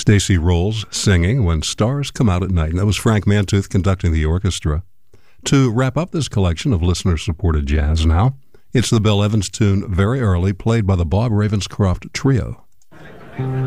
Stacey Rolls singing When Stars Come Out at Night. And that was Frank Mantooth conducting the orchestra. To wrap up this collection of listener-supported jazz now, it's the Bill Evans tune Very Early, played by the Bob Ravenscroft Trio.